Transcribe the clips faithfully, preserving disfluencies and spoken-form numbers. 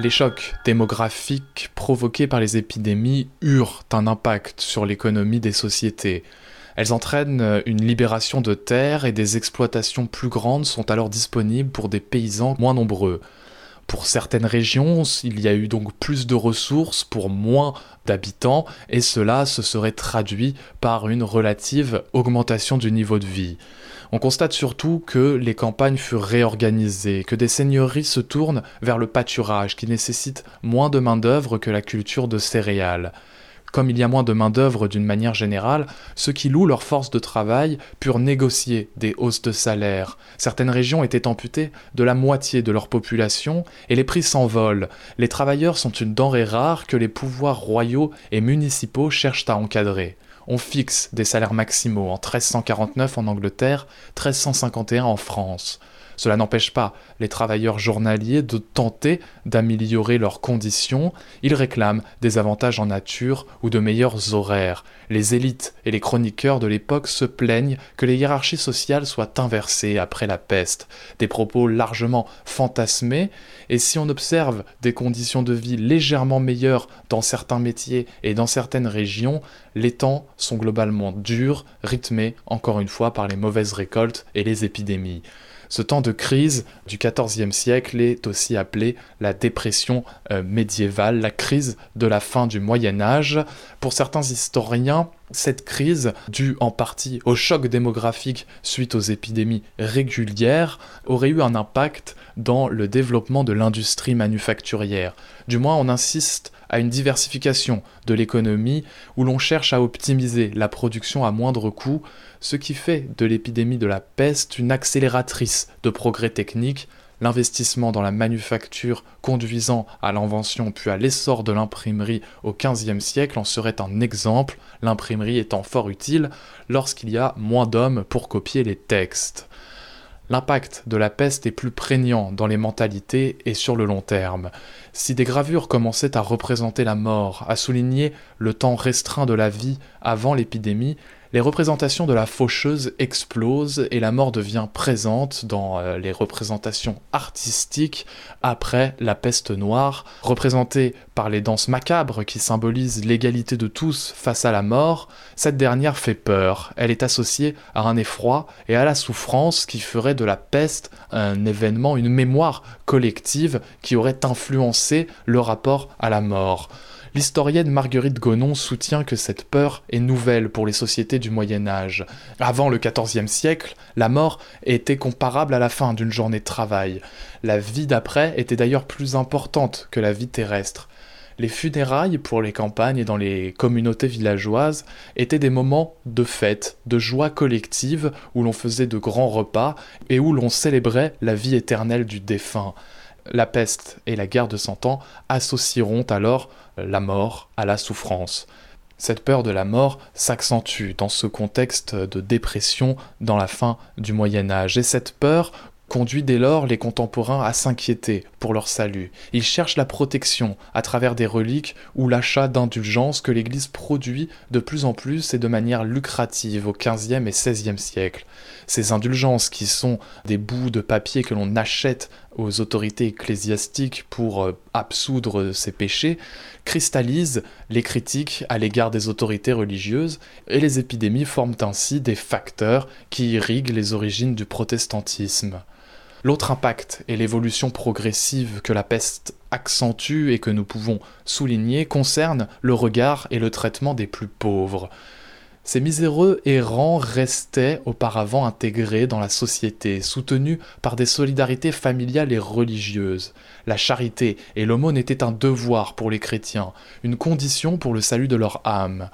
Les chocs démographiques provoqués par les épidémies eurent un impact sur l'économie des sociétés. Elles entraînent une libération de terres et des exploitations plus grandes sont alors disponibles pour des paysans moins nombreux. Pour certaines régions, il y a eu donc plus de ressources pour moins d'habitants et cela se serait traduit par une relative augmentation du niveau de vie. On constate surtout que les campagnes furent réorganisées, que des seigneuries se tournent vers le pâturage qui nécessite moins de main-d'œuvre que la culture de céréales. Comme il y a moins de main-d'œuvre d'une manière générale, ceux qui louent leur force de travail purent négocier des hausses de salaire. Certaines régions étaient amputées de la moitié de leur population et les prix s'envolent. Les travailleurs sont une denrée rare que les pouvoirs royaux et municipaux cherchent à encadrer. On fixe des salaires maximaux en treize cent quarante-neuf en Angleterre, treize cent cinquante et un en France. Cela n'empêche pas les travailleurs journaliers de tenter d'améliorer leurs conditions. Ils réclament des avantages en nature ou de meilleurs horaires. Les élites et les chroniqueurs de l'époque se plaignent que les hiérarchies sociales soient inversées après la peste. Des propos largement fantasmés. Et si on observe des conditions de vie légèrement meilleures dans certains métiers et dans certaines régions, les temps sont globalement durs, rythmés encore une fois par les mauvaises récoltes et les épidémies. Ce temps de crise du quatorzième siècle est aussi appelé la dépression euh, médiévale, la crise de la fin du Moyen-Âge. Pour certains historiens, cette crise, due en partie au choc démographique suite aux épidémies régulières, aurait eu un impact dans le développement de l'industrie manufacturière. Du moins, on insiste à une diversification de l'économie où l'on cherche à optimiser la production à moindre coût, ce qui fait de l'épidémie de la peste une accélératrice de progrès techniques, l'investissement dans la manufacture conduisant à l'invention puis à l'essor de l'imprimerie au quinzième siècle en serait un exemple, l'imprimerie étant fort utile lorsqu'il y a moins d'hommes pour copier les textes. L'impact de la peste est plus prégnant dans les mentalités et sur le long terme. Si des gravures commençaient à représenter la mort, à souligner le temps restreint de la vie avant l'épidémie, les représentations de la faucheuse explosent et la mort devient présente dans euh, les représentations artistiques après la peste noire, représentée par les danses macabres qui symbolisent l'égalité de tous face à la mort. Cette dernière fait peur, elle est associée à un effroi et à la souffrance qui ferait de la peste un événement, une mémoire collective qui aurait influencé le rapport à la mort. L'historienne Marguerite Gonon soutient que cette peur est nouvelle pour les sociétés du Moyen-Âge. Avant le quatorzième siècle, la mort était comparable à la fin d'une journée de travail. La vie d'après était d'ailleurs plus importante que la vie terrestre. Les funérailles pour les campagnes et dans les communautés villageoises étaient des moments de fête, de joie collective où l'on faisait de grands repas et où l'on célébrait la vie éternelle du défunt. La peste et la guerre de Cent Ans associeront alors la mort à la souffrance. Cette peur de la mort s'accentue dans ce contexte de dépression dans la fin du Moyen-Âge. Et cette peur conduit dès lors les contemporains à s'inquiéter pour leur salut. Ils cherchent la protection à travers des reliques ou l'achat d'indulgences que l'Église produit de plus en plus et de manière lucrative au quinzième et seizième siècle. Ces indulgences qui sont des bouts de papier que l'on achète aux autorités ecclésiastiques pour euh, absoudre ces péchés, cristallisent les critiques à l'égard des autorités religieuses et les épidémies forment ainsi des facteurs qui irriguent les origines du protestantisme. L'autre impact et l'évolution progressive que la peste accentue et que nous pouvons souligner concerne le regard et le traitement des plus pauvres. Ces miséreux errants restaient auparavant intégrés dans la société, soutenus par des solidarités familiales et religieuses. La charité et l'aumône étaient un devoir pour les chrétiens, une condition pour le salut de leur âme.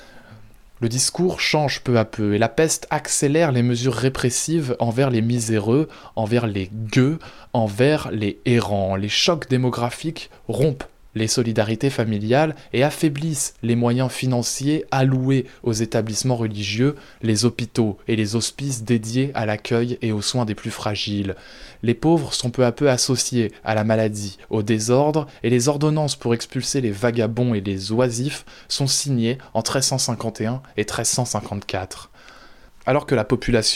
Le discours change peu à peu et la peste accélère les mesures répressives envers les miséreux, envers les gueux, envers les errants. Les chocs démographiques rompent les solidarités familiales et affaiblissent les moyens financiers alloués aux établissements religieux, les hôpitaux et les hospices dédiés à l'accueil et aux soins des plus fragiles. Les pauvres sont peu à peu associés à la maladie, au désordre, et les ordonnances pour expulser les vagabonds et les oisifs sont signées en treize cent cinquante et un et treize cent cinquante-quatre. Alors que la population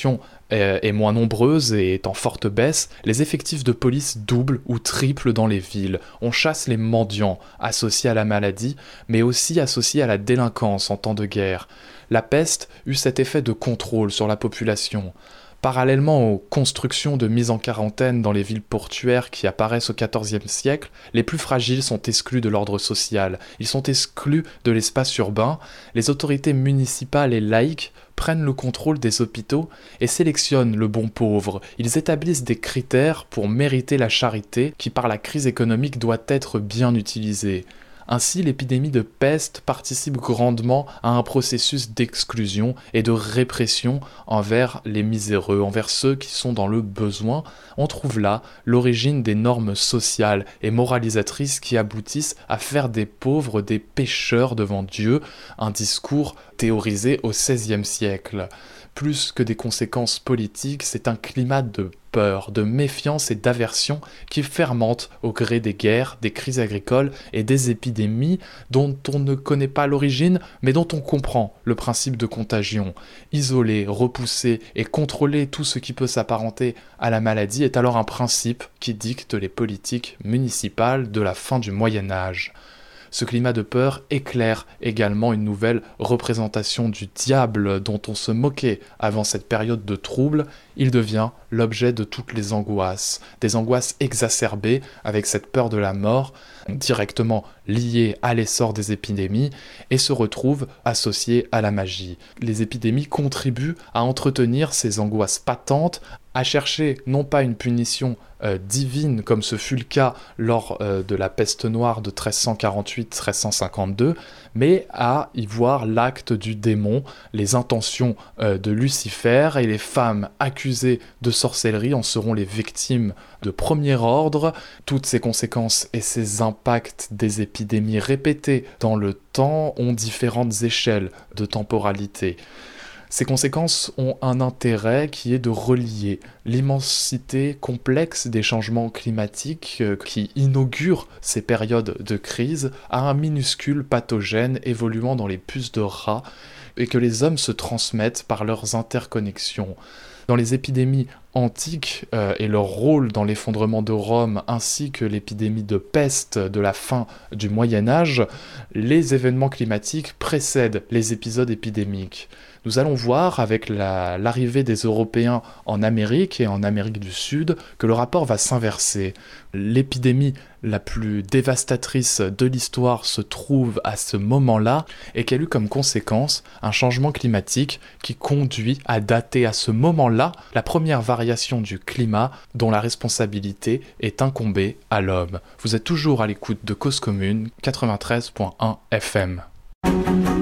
est moins nombreuse et est en forte baisse, les effectifs de police doublent ou triplent dans les villes. On chasse les mendiants associés à la maladie, mais aussi associés à la délinquance en temps de guerre. La peste eut cet effet de contrôle sur la population. Parallèlement aux constructions de mise en quarantaine dans les villes portuaires qui apparaissent au quatorzième siècle, les plus fragiles sont exclus de l'ordre social. Ils sont exclus de l'espace urbain. Les autorités municipales et laïques prennent le contrôle des hôpitaux et sélectionnent le bon pauvre. Ils établissent des critères pour mériter la charité qui, par la crise économique, doit être bien utilisée. Ainsi, l'épidémie de peste participe grandement à un processus d'exclusion et de répression envers les miséreux, envers ceux qui sont dans le besoin. On trouve là l'origine des normes sociales et moralisatrices qui aboutissent à faire des pauvres des pécheurs devant Dieu, un discours théorisé au seizième siècle. Plus que des conséquences politiques, c'est un climat de peur, de méfiance et d'aversion qui fermente au gré des guerres, des crises agricoles et des épidémies dont on ne connaît pas l'origine, mais dont on comprend le principe de contagion. Isoler, repousser et contrôler tout ce qui peut s'apparenter à la maladie est alors un principe qui dicte les politiques municipales de la fin du Moyen-Âge. Ce climat de peur éclaire également une nouvelle représentation du diable dont on se moquait avant cette période de trouble. Il devient l'objet de toutes les angoisses, des angoisses exacerbées avec cette peur de la mort, directement liée à l'essor des épidémies, et se retrouve associée à la magie. Les épidémies contribuent à entretenir ces angoisses patentes, à chercher non pas une punition euh, divine comme ce fut le cas lors euh, de la peste noire de treize cent quarante-huit à treize cent cinquante-deux, mais à y voir l'acte du démon, les intentions euh, de Lucifer, et les femmes accusées de sorcellerie en seront les victimes de premier ordre. Toutes ces conséquences et ces impacts des épidémies répétées dans le temps ont différentes échelles de temporalité. Ces conséquences ont un intérêt qui est de relier l'immensité complexe des changements climatiques qui inaugurent ces périodes de crise à un minuscule pathogène évoluant dans les puces de rats et que les hommes se transmettent par leurs interconnexions. Dans les épidémies antiques euh, et leur rôle dans l'effondrement de Rome ainsi que l'épidémie de peste de la fin du Moyen-Âge, les événements climatiques précèdent les épisodes épidémiques. Nous allons voir avec la, l'arrivée des Européens en Amérique et en Amérique du Sud que le rapport va s'inverser. L'épidémie la plus dévastatrice de l'histoire se trouve à ce moment-là et qu'elle eut comme conséquence un changement climatique qui conduit à dater à ce moment-là la première variation du climat dont la responsabilité est incombée à l'homme. Vous êtes toujours à l'écoute de Cause Commune quatre-vingt-treize point un F M.